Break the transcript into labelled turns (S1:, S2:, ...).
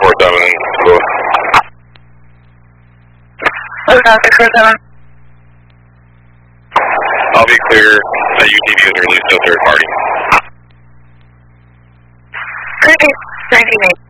S1: 647 and Louis.
S2: Okay, 647.
S1: I'll be clear that UTV was released to a third party.
S2: Creepy, 1980.